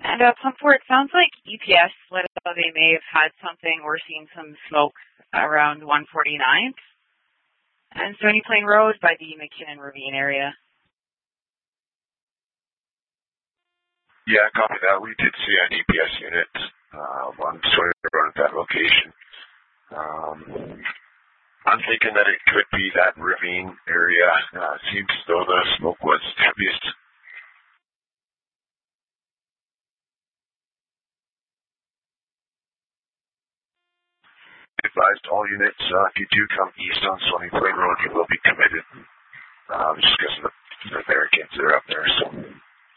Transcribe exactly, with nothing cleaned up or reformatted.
And uh, Pump four, it sounds like E P S let us know they may have had something. We're seeing some smoke around one forty-ninth and Stony Plain Road by the McKinnon Ravine area. Yeah, copy that. We did see an E P S unit uh, on Stony Road at that location. Um, I'm thinking that it could be that ravine area. Uh, it seems as though the smoke was heaviest. Advised all units, uh, if you do come east on Stony Plain Road, you will be committed, um, just because of the, the barricades that are up there. So.